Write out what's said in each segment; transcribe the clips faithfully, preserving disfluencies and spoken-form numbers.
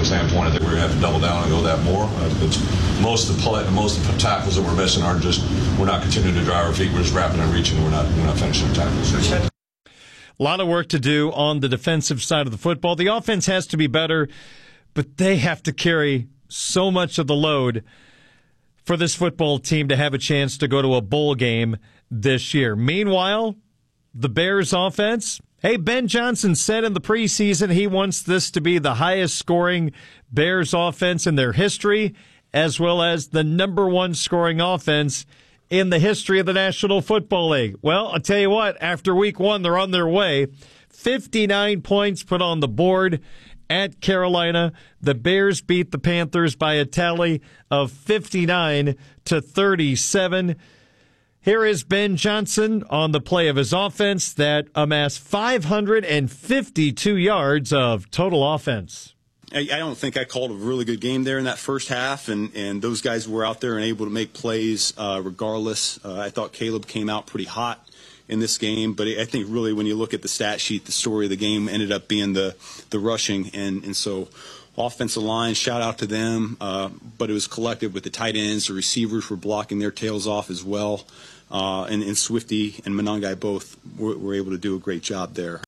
standpoint, I think we're going to have to double down and go that more. Uh, but most of the play, most of the tackles that we're missing aren't just we're not continuing to drive our feet. We're just wrapping and reaching. We're not we're not finishing tackles. A lot of work to do on the defensive side of the football. The offense has to be better, but they have to carry so much of the load for this football team to have a chance to go to a bowl game this year. Meanwhile, the Bears offense, hey, Ben Johnson said in the preseason he wants this to be the highest scoring Bears offense in their history, as well as the number one scoring offense in the history of the National Football League. Well, I'll tell you what, after week one, they're on their way. fifty-nine points put on the board at Carolina. The Bears beat the Panthers by a tally of fifty-nine to thirty-seven. Here is Ben Johnson on the play of his offense that amassed five hundred fifty-two yards of total offense. I don't think I called a really good game there in that first half, and, and those guys were out there and able to make plays uh, regardless. Uh, I thought Caleb came out pretty hot in this game, but I think really when you look at the stat sheet, the story of the game ended up being the, the rushing, and, and so offensive line, shout out to them, uh, but it was collective with the tight ends. The receivers were blocking their tails off as well, uh, and, and Swifty and Monangai both were, were able to do a great job there.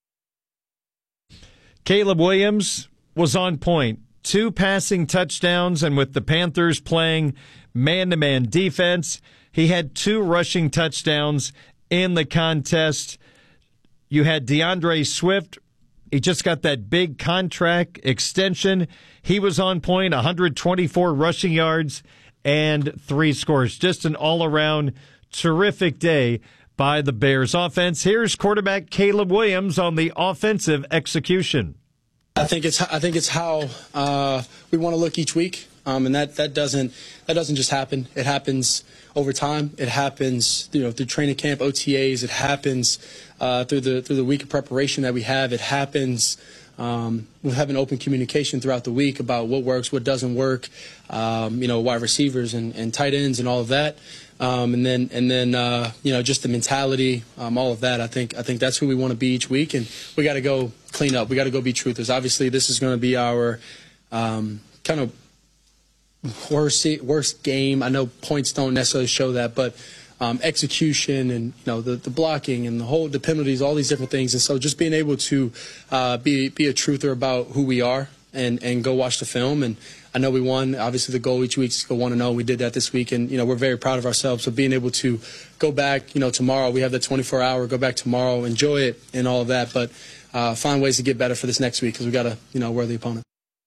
Caleb Williams was on point. Two passing touchdowns, and with the Panthers playing man-to-man defense, he had two rushing touchdowns in the contest. You had DeAndre Swift. He just got that big contract extension. He was on point, one hundred twenty-four rushing yards and three scores. Just an all-around terrific day by the Bears offense. Here's quarterback Caleb Williams on the offensive execution. I think it's I think it's how uh, we want to look each week, um, and that, that doesn't that doesn't just happen. It happens over time. It happens, you know, through training camp, O T As. It happens uh, through the through the week of preparation that we have. It happens. Um, we have an open communication throughout the week about what works, what doesn't work. Um, you know, wide receivers and, and tight ends and all of that. Um, and then, and then, uh, you know, just the mentality, um, all of that. I think, I think that's who we want to be each week, and we got to go clean up. We got to go be truthers. Obviously, this is going to be our um, kind of worst worst game. I know points don't necessarily show that, but um, execution and you know the, the blocking and the whole the penalties, all these different things. And so, just being able to uh, be be a truther about who we are and and go watch the film. And I know we won. Obviously, the goal each week is to go one and zero. We did that this week, and you know we're very proud of ourselves. So being able to go back, you know, tomorrow we have the twenty-four hour. Go back tomorrow, enjoy it, and all of that. But uh, find ways to get better for this next week because we got to, you know, wear the opponent.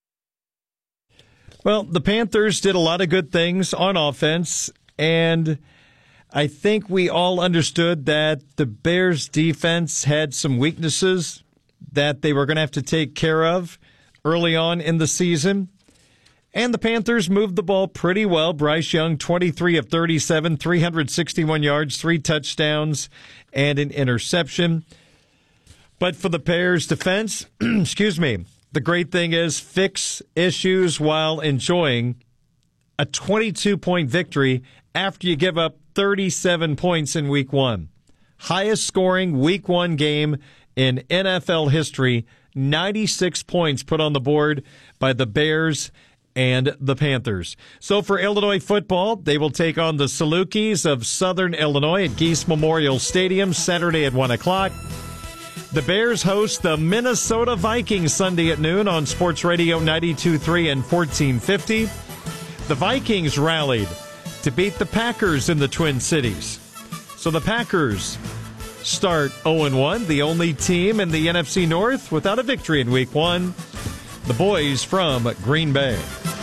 Well, the Panthers did a lot of good things on offense, and I think we all understood that the Bears' defense had some weaknesses that they were going to have to take care of early on in the season. And the Panthers moved the ball pretty well. Bryce Young, twenty-three of thirty-seven, three hundred sixty-one yards, three touchdowns, and an interception. But for the Bears' defense, excuse me, the great thing is fix issues while enjoying a twenty-two point victory after you give up thirty-seven points in week one. Highest scoring week one game in N F L history, ninety-six points put on the board by the Bears and the Panthers. So for Illinois football, they will take on the Salukis of Southern Illinois at Geese Memorial Stadium Saturday at one o'clock. The Bears host the Minnesota Vikings Sunday at noon on Sports Radio ninety-two point three and fourteen fifty. The Vikings rallied to beat the Packers in the Twin Cities. So the Packers start oh and one, the only team in the N F C North without a victory in week one. The boys from Green Bay.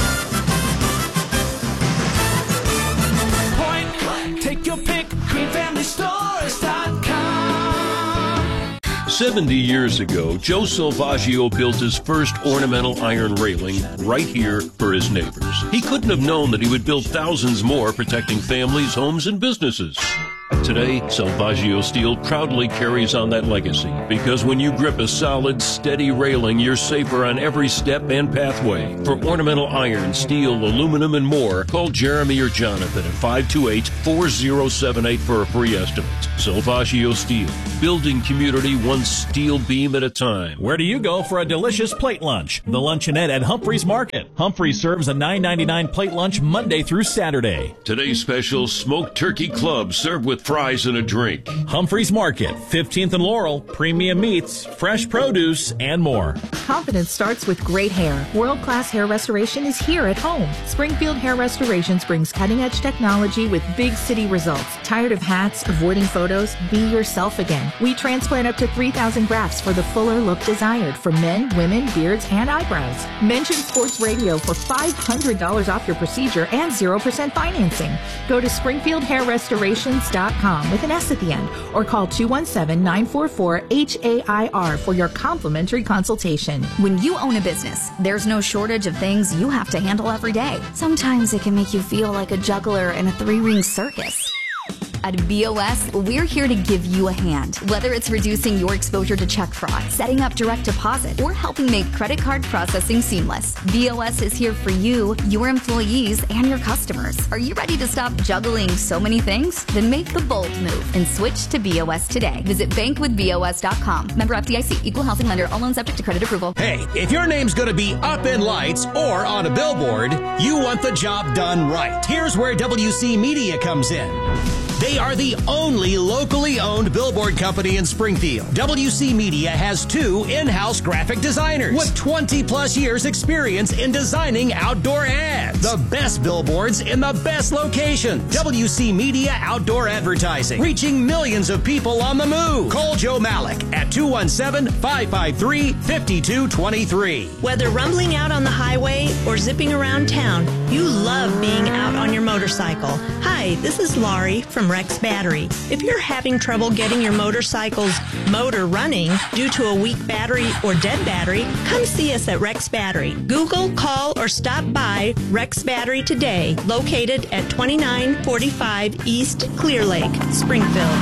Point, take your pick, green family stores dot com. Seventy years ago, Joe Salvaggio built his first ornamental iron railing right here for his neighbors. He couldn't have known that he would build thousands more, protecting families, homes, and businesses. Today, Salvaggio Steel proudly carries on that legacy because when you grip a solid, steady railing, you're safer on every step and pathway. For ornamental iron, steel, aluminum, and more, call Jeremy or Jonathan at five two eight, four zero seven eight for a free estimate. Salvaggio Steel, building community one steel beam at a time. Where do you go for a delicious plate lunch? The Luncheonette at Humphreys Market. Humphreys serves a nine ninety-nine plate lunch Monday through Saturday. Today's special, smoked turkey club served with fries and a drink. Humphreys Market, fifteenth and Laurel, premium meats, fresh produce, and more. Confidence starts with great hair. World-class hair restoration is here at home. Springfield Hair Restorations brings cutting-edge technology with big city results. Tired of hats, avoiding photos? Be yourself again. We transplant up to three thousand grafts for the fuller look desired for men, women, beards, and eyebrows. Mention Sports Radio for five hundred dollars off your procedure and zero percent financing. Go to springfield hair restorations dot com with an S at the end or call two one seven, nine four four, H A I R for your complimentary consultation. When you own a business, there's no shortage of things you have to handle every day. Sometimes it can make you feel like a juggler in a three-ring circus. At B O S, we're here to give you a hand. Whether it's reducing your exposure to check fraud, setting up direct deposit, or helping make credit card processing seamless, B O S is here for you, your employees, and your customers. Are you ready to stop juggling so many things? Then make the bold move and switch to B O S today. Visit bank with B O S dot com. Member F D I C. Equal housing lender. All loans subject to credit approval. Hey, if your name's going to be up in lights or on a billboard, you want the job done right. Here's where W C Media comes in. They are the only locally owned billboard company in Springfield. W C Media has two in-house graphic designers with twenty plus years experience in designing outdoor ads. The best billboards in the best locations. W C Media Outdoor Advertising, reaching millions of people on the move. Call Joe Malik at two one seven, five five three, five two two three. Whether rumbling out on the highway or zipping around town, you love being out on your motorcycle. Hi, this is Laurie from Rex Battery. If you're having trouble getting your motorcycle's motor running due to a weak battery or dead battery, come see us at Rex Battery. Google, call, or stop by Rex Battery today, located at twenty-nine forty-five East Clear Lake, Springfield.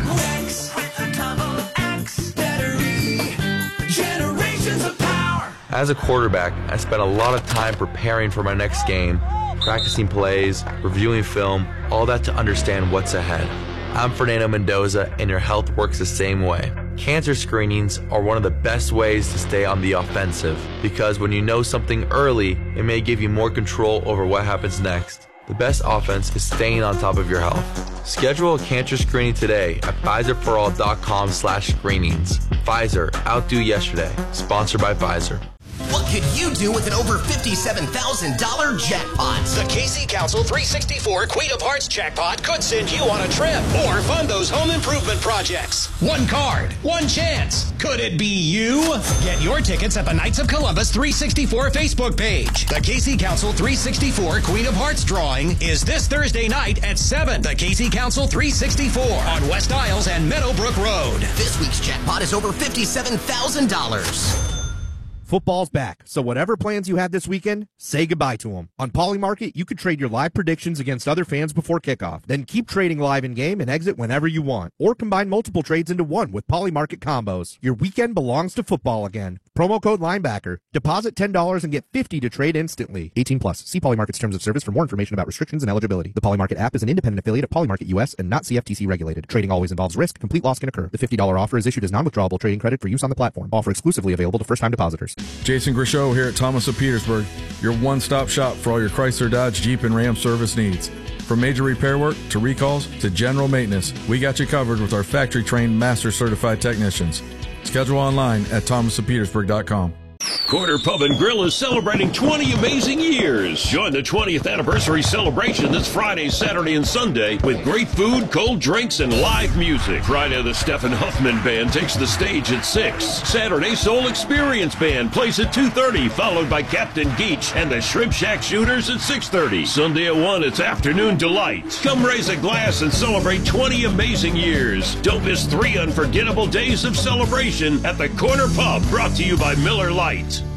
Rex with a double X battery. Generations of power. As a quarterback, I spent a lot of time preparing for my next game, practicing plays, reviewing film, all that to understand what's ahead. I'm Fernando Mendoza, and your health works the same way. Cancer screenings are one of the best ways to stay on the offensive, because when you know something early, it may give you more control over what happens next. The best offense is staying on top of your health. Schedule a cancer screening today at Pfizer for all dot com slash screenings. Pfizer, outdo yesterday. Sponsored by Pfizer. What could you do with an over fifty-seven thousand dollars jackpot? The K C Council three sixty-four Queen of Hearts jackpot could send you on a trip or fund those home improvement projects. One card, one chance. Could it be you? Get your tickets at the Knights of Columbus three sixty-four Facebook page. The K C Council three sixty-four Queen of Hearts drawing is this Thursday night at seven. The K C Council three sixty-four on West Isles and Meadowbrook Road. This week's jackpot is over fifty-seven thousand dollars. Football's back, so whatever plans you have this weekend, say goodbye to them. On Polymarket, you can trade your live predictions against other fans before kickoff. Then keep trading live in-game and exit whenever you want. Or combine multiple trades into one with Polymarket combos. Your weekend belongs to football again. Promo code Linebacker. Deposit ten dollars and get fifty dollars to trade instantly. eighteen plus. See Polymarket's terms of service for more information about restrictions and eligibility. The Polymarket app is an independent affiliate of Polymarket U S and not C F T C regulated. Trading always involves risk. Complete loss can occur. The fifty dollars offer is issued as non-withdrawable trading credit for use on the platform. Offer exclusively available to first-time depositors. Jason Grishow here at Thomas of Petersburg, your one-stop shop for all your Chrysler, Dodge, Jeep, and Ram service needs. From major repair work to recalls to general maintenance, we got you covered with our factory-trained, master-certified technicians. Schedule online at thomas of petersburg dot com. Corner Pub and Grill is celebrating twenty amazing years. Join the twentieth anniversary celebration this Friday, Saturday, and Sunday with great food, cold drinks, and live music. Friday, the Stephen Huffman Band takes the stage at six. Saturday, Soul Experience Band plays at two thirty, followed by Captain Geach and the Shrimp Shack Shooters at six thirty. Sunday at one, it's Afternoon Delight. Come raise a glass and celebrate twenty amazing years. Don't miss three unforgettable days of celebration at the Corner Pub, brought to you by Miller Lite.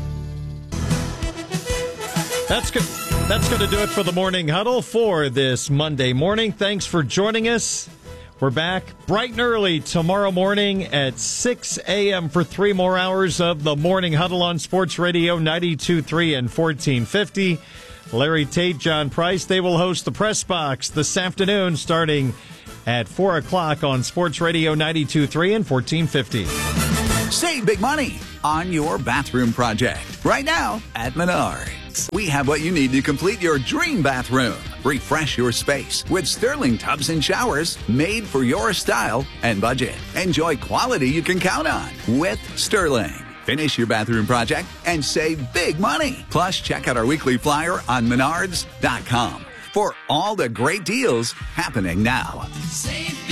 That's good. That's going to do it for the Morning Huddle for this Monday morning. Thanks for joining us. We're back bright and early tomorrow morning at six a.m. for three more hours of the Morning Huddle on Sports Radio ninety-two point three and fourteen fifty. Larry Tate, John Price, they will host the Press Box this afternoon starting at four o'clock on Sports Radio ninety-two point three and fourteen fifty. Save big money on your bathroom project right now at Menards. We have what you need to complete your dream bathroom. Refresh your space with Sterling tubs and showers made for your style and budget. Enjoy quality you can count on with Sterling. Finish your bathroom project and save big money. Plus, check out our weekly flyer on menards dot com for all the great deals happening now. Save